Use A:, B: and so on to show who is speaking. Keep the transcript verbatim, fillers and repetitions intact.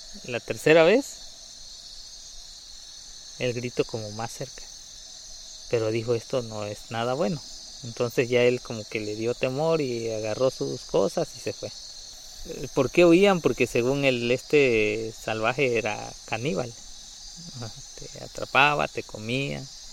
A: La tercera vez, el grito como más cerca. Pero dijo, esto no es nada bueno. Entonces ya él como que le dio temor y agarró sus cosas y se fue. ¿Por qué huían? Porque según él, este salvaje era caníbal. Te atrapaba, te comía.